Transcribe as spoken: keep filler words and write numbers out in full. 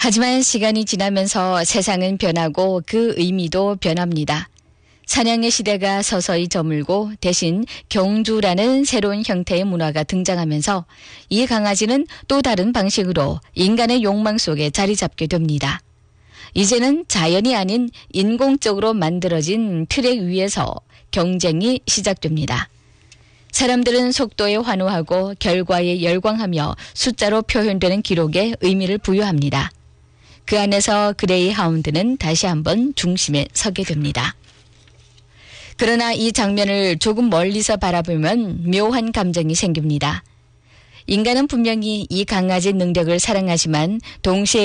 하지만 시간이 지나면서 세상은 변하고 그 의미도 변합니다. 사냥의 시대가 서서히 저물고 대신 경주라는 새로운 형태의 문화가 등장하면서 이 강아지는 또 다른 방식으로 인간의 욕망 속에 자리 잡게 됩니다. 이제는 자연이 아닌 인공적으로 만들어진 트랙 위에서 경쟁이 시작됩니다. 사람들은 속도에 환호하고 결과에 열광하며 숫자로 표현되는 기록에 의미를 부여합니다. 그 안에서 그레이 하운드는 다시 한번 중심에 서게 됩니다. 그러나 이 장면을 조금 멀리서 바라보면 묘한 감정이 생깁니다. 인간은 분명히 이 강아지 능력을 사랑하지만 동시에